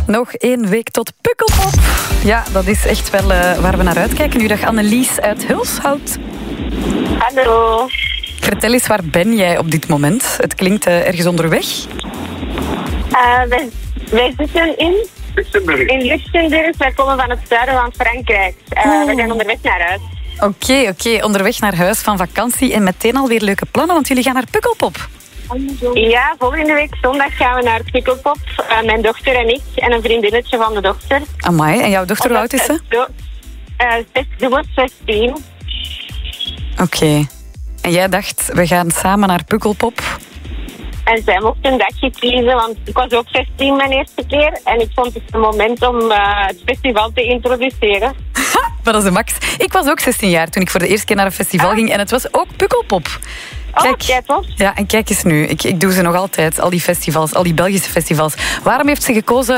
Nog 1 week tot Pukkelpop. Ja, dat is echt wel waar we naar uitkijken. Nu dag Annelies uit Hulshout. Hallo. Vertel eens, waar ben jij op dit moment? Het klinkt ergens onderweg. Wij zitten in Luxemburg. Wij komen van het zuiden van Frankrijk. We zijn onderweg naar huis. Oké. Onderweg naar huis van vakantie en meteen alweer leuke plannen, want jullie gaan naar Pukkelpop. Ja, volgende week zondag gaan we naar Pukkelpop. Mijn dochter en ik en een vriendinnetje van de dochter. Amai, en jouw dochter, hoe oud is ze? Ze wordt 16. Oké. En jij dacht, we gaan samen naar Pukkelpop. En zij mocht een dagje kiezen, want ik was ook 16 mijn eerste keer. En ik vond het een moment om het festival te introduceren. Maar dat is de max. Ik was ook 16 jaar toen ik voor de eerste keer naar een festival ging. En het was ook Pukkelpop. Kijk, toch? Ja, en kijk eens nu. Ik doe ze nog altijd, al die festivals, al die Belgische festivals. Waarom heeft ze gekozen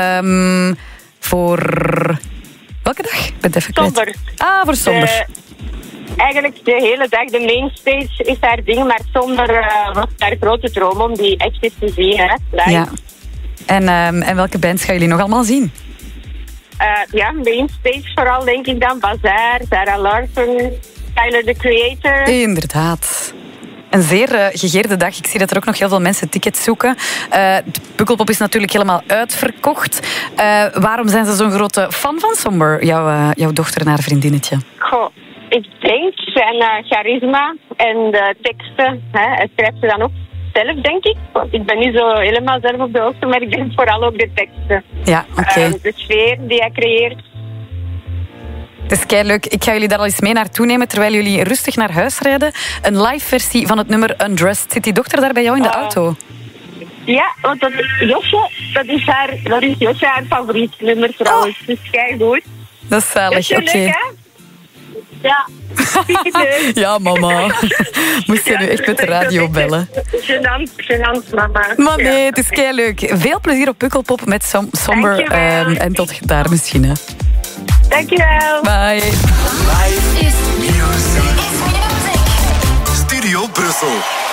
voor... Welke dag? Ik ben het even kwijt. Somber. Voor Somber. Eigenlijk de hele dag, de mainstage is haar ding, maar Somber was haar grote droom om die echt eens te zien. Hè, live. Ja. En welke bands gaan jullie nog allemaal zien? Mainstage vooral denk ik dan. Bazaar, Sarah Larson, Tyler, the Creator. Inderdaad. Een zeer gegeerde dag. Ik zie dat er ook nog heel veel mensen tickets zoeken. De Pukkelpop is natuurlijk helemaal uitverkocht. Waarom zijn ze zo'n grote fan van Somber, jouw dochter en haar vriendinnetje? Goh, ik denk zijn charisma en de teksten. Hij schrijft ze dan ook zelf, denk ik. Want ik ben niet zo helemaal zelf op de hoogte, maar ik denk vooral ook de teksten. Ja, oké. De sfeer die hij creëert. Het is keileuk. Ik ga jullie daar al eens mee naartoe nemen terwijl jullie rustig naar huis rijden. Een live versie van het nummer Undressed. Zit die dochter daar bij jou in de auto? Ja, want dat is Josje haar favoriet nummer trouwens. Dus kijk goed. Dat is zalig, oké. Ja. Ja, mama. Moest je nu echt met de radio bellen? Gênant, mama. Maar nee, het is keileuk. Veel plezier op Pukkelpop met Somber. En tot daar misschien, hè. Dankjewel. Bye. Live is music. Studio Brussel.